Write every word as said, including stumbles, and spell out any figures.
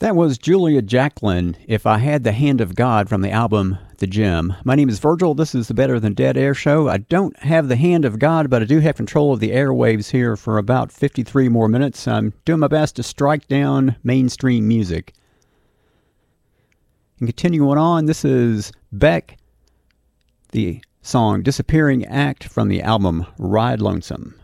That was Julia Jacklin, If I Had the Hand of God, from the album The Gem. My name is Virgil. This is the Better Than Dead Air Show. I don't have the hand of God, but I do have control of the airwaves here for about fifty-three more minutes. I'm doing my best to strike down mainstream music. And continuing on, this is Beck, the song Disappearing Act from the album Ride Lonesome.